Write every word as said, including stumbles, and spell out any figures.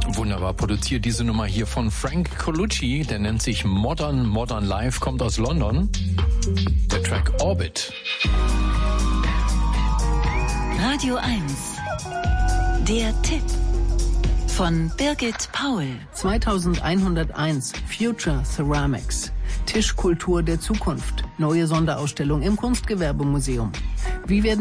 Wunderbar produziert diese Nummer hier von Frank Colucci, der nennt sich Modern Modern Life, kommt aus London. Der Track Orbit. Radio eins. Der Tipp von Birgit Paul. zweitausendeinhunderteins Future Ceramics. Tischkultur der Zukunft. Neue Sonderausstellung im Kunstgewerbemuseum. Wie werden